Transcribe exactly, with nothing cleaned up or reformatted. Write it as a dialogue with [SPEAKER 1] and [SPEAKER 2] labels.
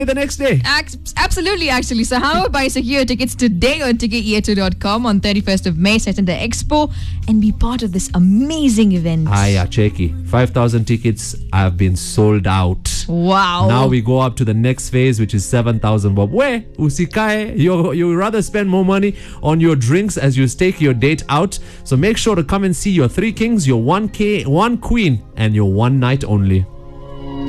[SPEAKER 1] the next day.
[SPEAKER 2] Ac- Absolutely, actually. So, how about buy secure tickets today on ticket e a two dot com on thirty-first of May, Satender Expo, and be part of this amazing event.
[SPEAKER 1] Aya, cheki. five thousand tickets have been sold out.
[SPEAKER 2] Wow.
[SPEAKER 1] Now we go up to the next phase, which is seven thousand. Bob, where usikae, you you rather spend more money on your drinks as you stake your date out. So make sure to come and see your three kings, your one K, one queen, and your one night only.